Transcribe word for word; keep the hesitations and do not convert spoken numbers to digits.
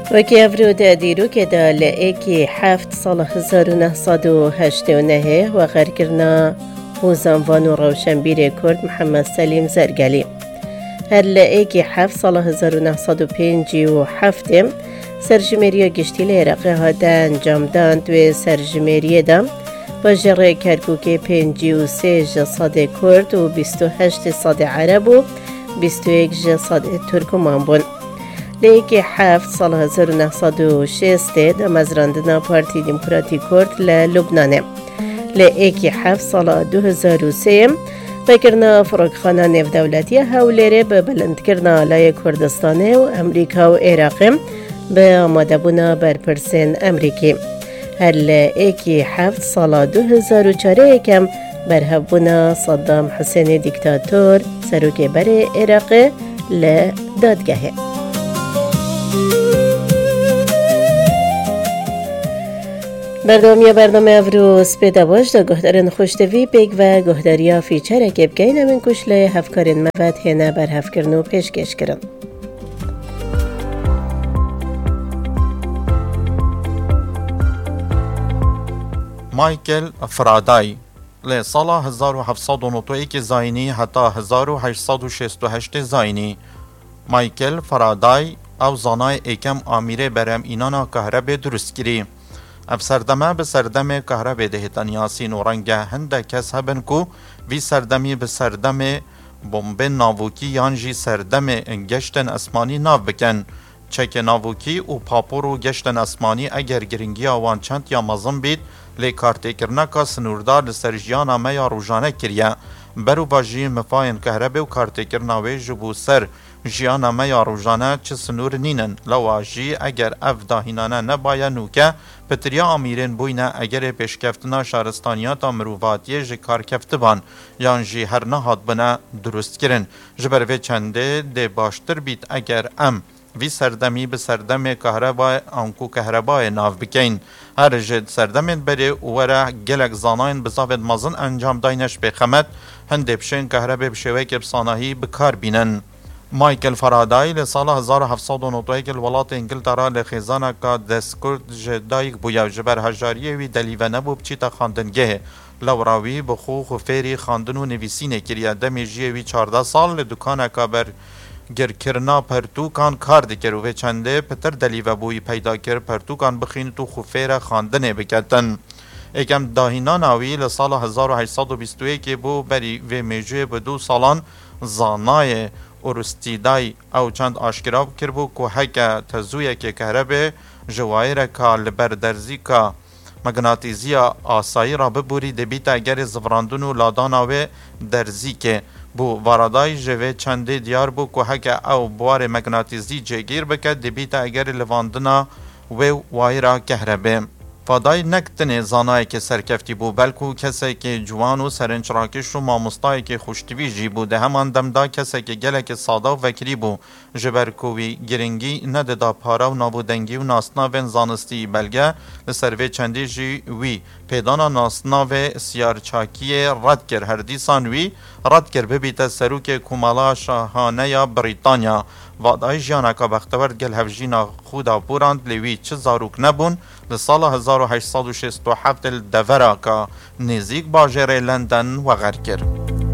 وکی افرود دیرو که دا لئیکی هفت سال هزار و نهصد و هشت و نه و غرکرنا وزنوان و روشنبیر کرد محمد سلیم زرگلی. هر لئیکی هفت سال هزار و نهصد و پنج و هفتم سرجمهری گشتی لعراقی هاده انجام داند و سرجمهری دام با جره کرکوک پنج و سه جساد کرد و بیست و هشت صد عرب و بیست و یک جساد ترکمان بون. لیک هفت سال هزار و نهصد و شصت دا مزراندنا پارتی دموکراتی کرد للبنان. لیک هفت سال دو هزار و سه بکرنا فراغخانه نف دولتی هولره به بلند کرنا لای کردستانه و امریکا و عراق به آماده بونا برپرسین امریکی. هر لیک هفت سال دو هزار و چهار یکم برهبونا صدام حسین دیکتاتور سروک بر عراق لدادگاهه. بردامی برنامه افروز پیدا باش دا گهدارن خوشتوی بیگ و گهداریا فیچر که بگین امین کشله هفکارن مواد هنه بر هفکرنو پیشکش کرن. مایکل فرادای لسال هزار و هفتصد و نود و یک زاینی حتی هزار و هشتصد و شصت و هشت زاینی. مایکل فرادای او زانای ایکم آمیره برم اینانا کهربه درست گیری. اف سردمه به سردم کهربه دهتن یاسین و رنگه هنده کس هبن کو وی سردمی به سردم بمب ناووکی یانجی سردم گشتن اسمانی ناو بکن. چک ناووکی و پاپور و گشتن اسمانی اگر گرنگی آوان چند یا مزم بید لی کارتی کرنکا سنوردار لسرجیان آمه یا روژانه کریه. برو باجی مفاین کهربه و کارتی کرناوی جبو سر جیان آمه یا روژانه چه سنور نینن. لواجی اگر اف داهینانه نبایا نوکه پتریا آمیرین بوینه اگر پیشکفتنا شارستانیات مروفاتیه جی کارکفت بان یان جی هر نهاد بنا درست کرن. جبروی چنده ده باشتر بیت اگر ام وی سردمی به سردم کهربای آنکو کهربای ناو بکین. هر جد سردمین بری وره گلک زاناین بزاوید مازن انجام داینش بخمت هنده بشین کهربای بشوه که بسانهی بکار بینن. مایکل فرادای لسال هزار و هفتصد و نود و یک الولات انگلترا لخیزانه که دستکرد جدایک بویا جبر هجاریه وی دلیوه نبو بچیتا خاندنگه. لوراوی بخو خفیری خاندن و نویسینه کریه دمی جیه وی چارده سال لدکانه که بر گرکرنا پرتوکان کار دکر و چنده پتر دلیوه بوی پیدا کر پرتوکان بخین تو خفیر خاندنه بکتن. اکم داهینان آوی لسال هزار و هشتصد و بیست و یک بو بری و میجوه به دو سالان زانای اورستیدای او چند آشکراب کربو که حکا تزویه که کهربه جوایره که لبردرزی که مغناطیزی آسایی را ببوری دبیت اگر زفراندون و لاداناوه درزی که بو واردای جوه چنده دیار بو که حکا او بوار مغناطیزی جگیر بکد دبیت اگر لواندنا و وایرا کهربه. فادای نکتنه زانایی که سرکفتی بو بلکو کسی که جوان و سرنچراکش و مامستایی که خوشتوی جی بو ده همان دمدا کسی که گلک ساده و وکری بو جبرکوی گرنگی نددا پارا و نابودنگی و ناسنا و زانستی بلگه لسروی چندی جی وی پیدانا ناسنا و سیارچاکی رد کر هر دیسان وی رد کر ببیت سروک کمالا شاهانه یا بریتانیا. وادای جیانا که بختور گل هفجینا خودا بوراند لیوی چه زاروک نبون لسال هزار و هشتصد و شصت و هفت الدورا که نزیک باجر لندن و غر کرد.